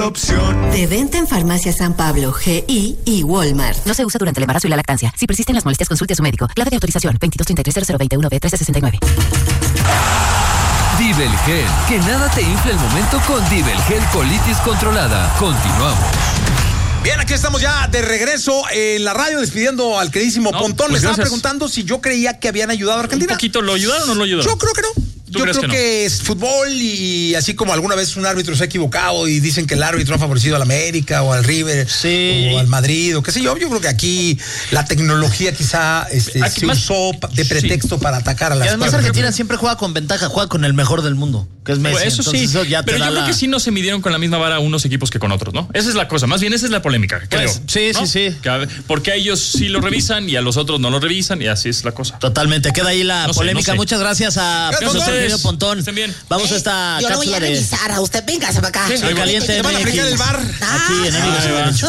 opción. De venta en Farmacia San Pablo, GI y Walmart. No se usa durante el embarazo y la lactancia. Si persisten las molestias, consulte a su médico. Clave de autorización 2233-0021-B1369. Dibelgel, que nada te infle el momento con Dibelgel colitis controlada. Continuamos. Bien, aquí estamos ya de regreso en la radio despidiendo al queridísimo Pontón. Me estaba preguntando si yo creía que habían ayudado a Argentina. ¿Un poquito lo ayudaron o no lo ayudaron? Yo creo que no. Yo creo que es fútbol y así como alguna vez un árbitro se ha equivocado y dicen que el árbitro ha favorecido al América o al River o al Madrid o qué sé yo. Yo creo que aquí la tecnología quizá se usó de pretexto para atacar a las. Y además Argentina siempre juega con ventaja, juega con el mejor del mundo, que es Messi. Pues eso entonces, sí, eso ya pero te yo da creo que sí no se midieron con la misma vara unos equipos que con otros, ¿no? Esa es la cosa, más bien esa es la polémica, creo. Sí, ¿no? sí. Porque a ellos sí lo revisan y a los otros no lo revisan y así es la cosa. Totalmente, queda ahí la polémica. No sé. Muchas gracias a Pontón. Estén bien. Vamos a esta yo cápsula lo voy a revisar a usted, véngase para acá. Sí, Caliente ¿Te van a aplicar el bar? Aquí en Amigos Sin Derechos.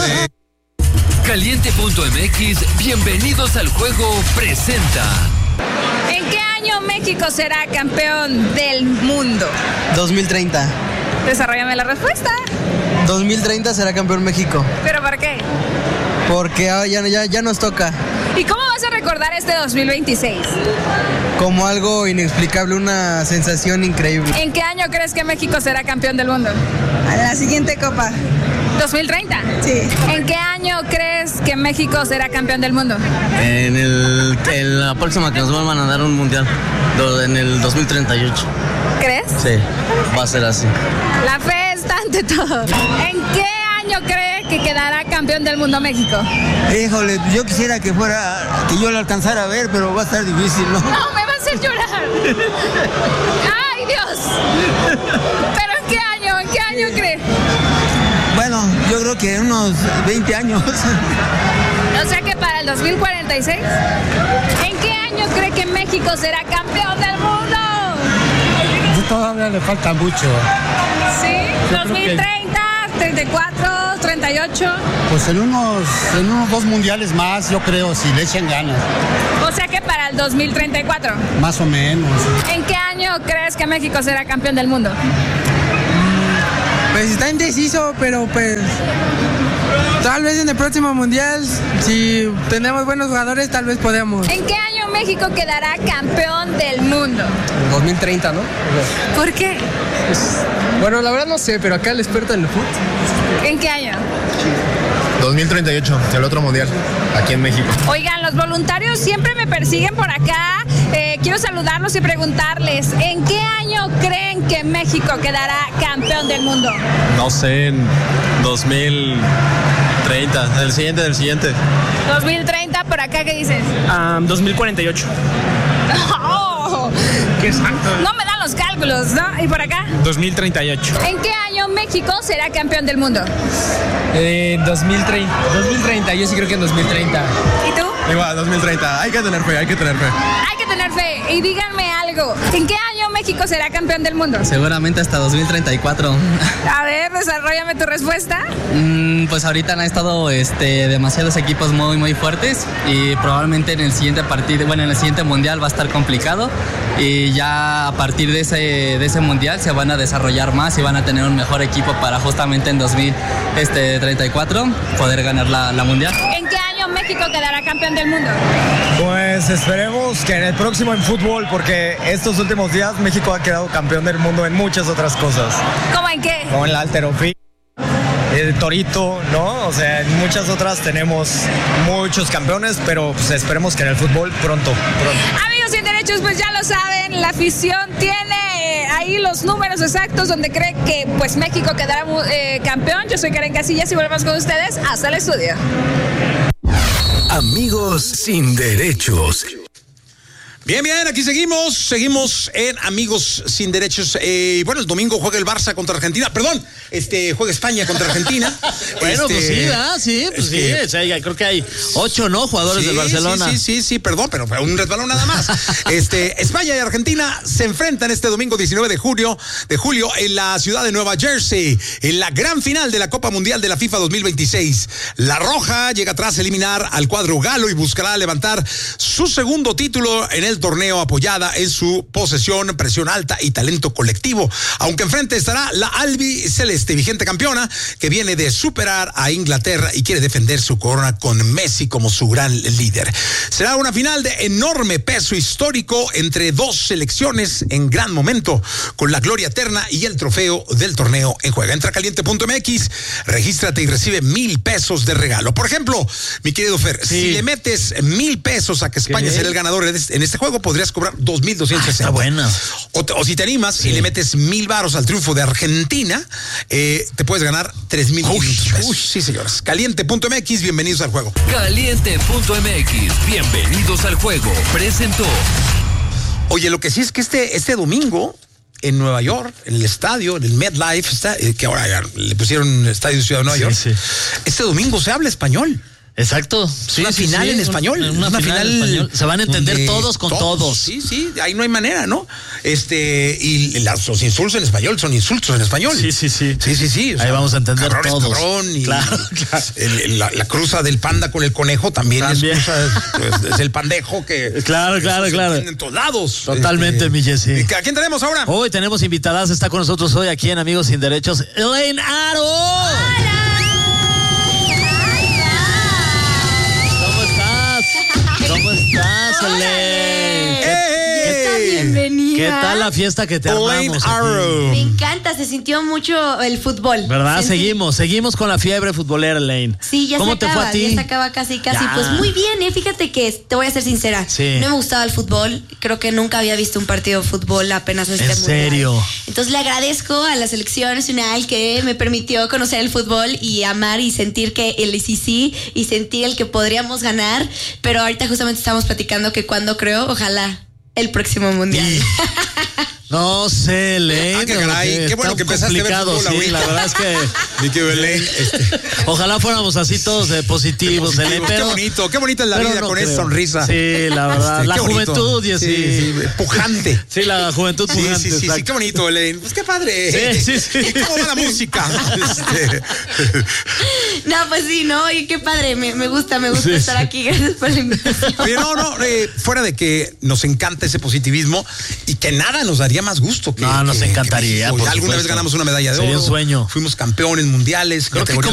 Caliente.mx, bienvenidos al juego, presenta. ¿En qué año México será campeón del mundo? 2030. Desarróllame la respuesta. 2030 será campeón México. ¿Pero por qué? Porque ya nos toca. ¿Y cómo vas a recordar este 2026? Como algo inexplicable, una sensación increíble. ¿En qué año crees que México será campeón del mundo? A la siguiente copa. ¿2030? Sí. ¿En qué año crees que México será campeón del mundo? En la próxima que nos vuelvan a dar un mundial, en el 2038. ¿Crees? Sí, va a ser así. La fe está ante todo. ¿En qué año cree que quedará campeón del mundo México? Híjole, yo quisiera que yo lo alcanzara a ver, pero va a estar difícil, ¿no? No, me va a hacer llorar. ¡Ay, Dios! ¿Pero en qué año? ¿En qué año cree? Bueno, yo creo que en unos 20 años. O sea que para el 2046. ¿En qué año cree que México será campeón del mundo? Todavía le falta mucho. ¿Sí? ¿2030, 34, 38? Pues en unos 2 mundiales más, yo creo, si le echan ganas. O sea que para el 2034. Más o menos. ¿En qué año crees que México será campeón del mundo? Pues está indeciso, pero pues tal vez en el próximo mundial, si tenemos buenos jugadores, tal vez podemos. ¿En qué año México quedará campeón del mundo? 2030, ¿no? ¿Por qué? Pues, bueno, la verdad no sé, pero acá el experto en el fútbol. ¿En qué año? 2038, el otro mundial, aquí en México. Oigan, los voluntarios siempre me persiguen por acá. Quiero saludarlos y preguntarles, ¿en qué año creen que México quedará campeón del mundo? No sé, en 2030, del siguiente. 2030, por acá, ¿qué dices? 2048. Oh, ¿Qué exacto? no me dan los cálculos, ¿no? ¿Y por acá? 2038. ¿En qué año México será campeón del mundo? 2030, yo sí creo que en 2030. ¿Y tú? Igual, 2030, hay que tener fe. Hay que tener fe. Y díganme algo, ¿en qué año México será campeón del mundo? Seguramente hasta 2034. A ver, desarróllame tu respuesta. Pues ahorita han estado demasiados equipos muy, muy fuertes y probablemente en el siguiente partido, en el siguiente mundial va a estar complicado y ya a partir de ese mundial se van a desarrollar más y van a tener un mejor equipo para justamente en 2034 poder ganar la mundial. ¿En qué año México quedará campeón del mundo? Pues esperemos que en el próximo en fútbol, porque estos últimos días México ha quedado campeón del mundo en muchas otras cosas. ¿Cómo en qué? Como en la halterofilia, el torito, ¿no? O sea, en muchas otras tenemos muchos campeones, pero pues esperemos que en el fútbol pronto. Amigos Sin Derechos, pues ya lo saben, la afición tiene ahí los números exactos donde cree que pues México quedará campeón. Yo soy Karen Casillas y volvemos con ustedes hasta el estudio. Amigos Sin Derechos. Bien, aquí seguimos en Amigos Sin Derechos. Bueno, el domingo juega el Barça contra Argentina, juega España contra Argentina. Bueno, pues sí, ¿verdad? Sí, pues sí. O sea, creo que hay 8, ¿no? Jugadores del Barcelona. Sí, perdón, pero fue un resbalón nada más. España y Argentina se enfrentan este domingo 19 de julio en la ciudad de Nueva Jersey, en la gran final de la Copa Mundial de la FIFA 2026. La Roja llega tras eliminar al cuadro galo y buscará levantar su segundo título en el el torneo apoyada en su posesión, presión alta y talento colectivo. Aunque enfrente estará la albiceleste, vigente campeona, que viene de superar a Inglaterra y quiere defender su corona con Messi como su gran líder. Será una final de enorme peso histórico entre dos selecciones en gran momento, con la gloria eterna y el trofeo del torneo en juego. Entra a caliente.mx, regístrate y recibe $1,000 de regalo. Por ejemplo, mi querido Fer, si le metes $1,000 a que España será el ganador en este juego, podrías cobrar 2,260. Está buena. O si te animas y le metes $1,000 al triunfo de Argentina, te puedes ganar 3,500 pesos. Sí, señores. Caliente.mx, bienvenidos al juego. Caliente.mx, bienvenidos al juego. Presentó. Oye, lo que sí es que este domingo en Nueva York, en el estadio, en el MetLife, que ahora ya le pusieron Estadio Ciudad de Nueva York, este domingo se habla español. Exacto. Una final en español. Una final en español. Se van a entender todos con todos. Sí, ahí no hay manera, ¿no? Y los insultos en español son insultos en español. Sí. O sea, ahí vamos a entender todos. Cabrón, y claro. La cruza del panda con el conejo también. Es el pandejo que... Claro. En todos lados. Totalmente, mi Jessy. ¿A quién tenemos ahora? Hoy tenemos invitadas. Está con nosotros hoy aquí en Amigos Sin Derechos, Elaine Aro. ¡Hola! ¿Cómo estás, Elaine? Bienvenida. ¿Qué tal la fiesta que te armamos aquí? Me encanta, se sintió mucho el fútbol. ¿Verdad? Seguimos con la fiebre futbolera, Elaine. Sí, ya ¿Cómo te fue a ti? Ya se acaba casi. Ya. Pues muy bien, Fíjate que te voy a ser sincera. Sí. No me gustaba el fútbol. Creo que nunca había visto un partido de fútbol apenas en este ¿En serio? mundial. Entonces le agradezco a la selección nacional que me permitió conocer el fútbol y amar y sentir que el sí y sentir el que podríamos ganar. Pero ahorita justamente estamos platicando que cuando creo, ojalá el próximo mundial. No sé, Elaine. Qué caray, qué bueno que empezaste a ver fútbol, sí, la verdad es que... Elaine, Ojalá fuéramos así todos positivos, Elaine, pero... Qué bonita es la vida con esa sonrisa. Sí, la verdad. La juventud y así. Sí, pujante. Sí, la juventud pujante. Sí, qué bonito, Elaine. Pues qué padre. Sí. ¿Y cómo va la música? No, pues sí, ¿no? Y qué padre, me gusta estar aquí. Gracias por la invitación. Oye, fuera de que nos encanta ese positivismo y que nada nos daría más gusto que... nos encantaría. Alguna vez ganamos una medalla de oro. Sería un sueño. Fuimos campeones mundiales. Creo que como